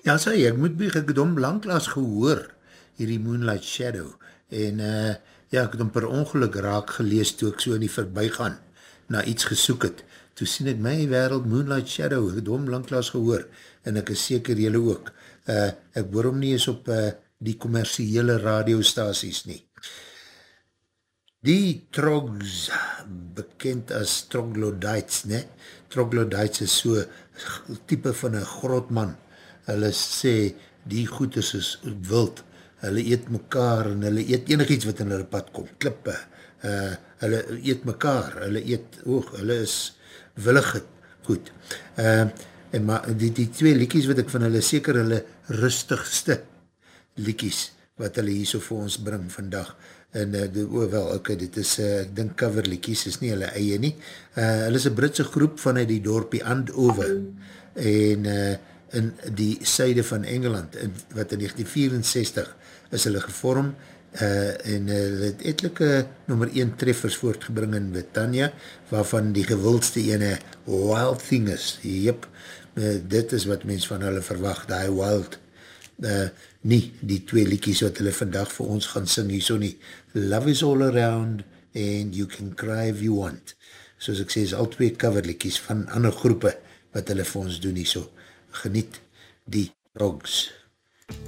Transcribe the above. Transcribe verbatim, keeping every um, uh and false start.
Ja, sê, ek moet bieg, ek het hom langklaas gehoor, hierdie Moonlight Shadow, en uh, ja, ek het hom per ongeluk raak gelees, toe ek so in die voorbijgaan, na iets gesoek het, toe sien ek my wereld Moonlight Shadow, ek het hom langklaas gehoor, en ek is seker jylle ook, uh, ek hoor hom nie eens op uh, die commerciële radiostaties nie. Die Trogs, bekend as Troglodytes, ne? Troglodytes is so type van een grotman. Hulle sê, die goeders is wild. Hulle eet mekaar en hulle eet enig iets wat in hulle pad kom. Klippe. Uh, hulle eet mekaar. Hulle eet, oog, hulle is willig goed. Uh, en maar die, die twee liekies wat ek van hulle, seker hulle rustigste liekies wat hulle hier so vir ons bring vandag. En, uh, die, oh wel, ok, dit is, uh, ek dink coverliekies, is nie hulle eie nie. Uh, hulle is een Britse groep van die dorpie Andover, en uh, in die syde van Engeland, in, wat in negentien vierenzestig is hulle gevorm, uh, en uh, hulle het etelike nummer een treffers voortgebring in Britannia, waarvan die gewildste ene Wild Thing is. Jep, uh, dit is wat mens van hulle verwacht, die Wild Uh, nie die twee liekies wat hulle vandag vir ons gaan sing hier so nie. Love is all around and you can cry if you want. Soos ek sê, is al twee cover liekies van ander groepe wat hulle vir ons doen hier so. Geniet die Trogs.